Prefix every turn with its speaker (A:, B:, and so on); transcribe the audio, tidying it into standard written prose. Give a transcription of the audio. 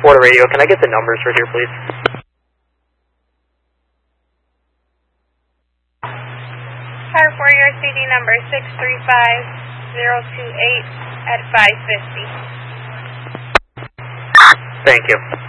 A: For the radio, can I get the numbers for here, please?
B: Power 4, your CD number 635028 at 550.
A: Thank you.